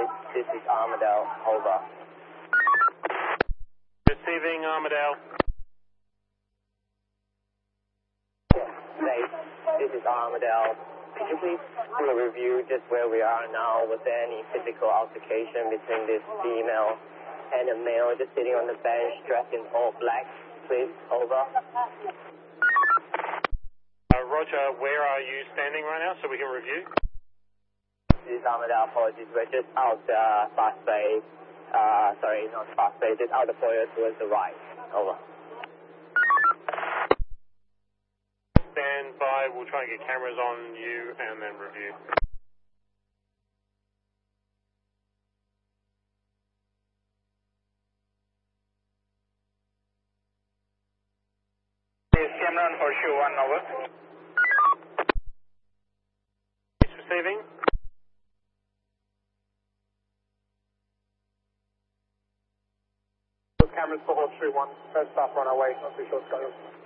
This is Armadale. Over. Receiving Armadale. Safe. This is Armadale. Could you please do a review just where we are now? Was there any physical altercation between this female and a male just sitting on the bench dressed in all black? Please, over. Roger, where are you standing right now so we can review? This is Armadale. Apologies. We're just out fast bay. Sorry, not fast bay. Just out the foyer towards the right. Over. Stand by. We'll try and get cameras on you and then review. Camera on Horseshoe 1, over. He's receiving. Cameras for Horseshoe 1. First staff on our way. Not too sure what's going on.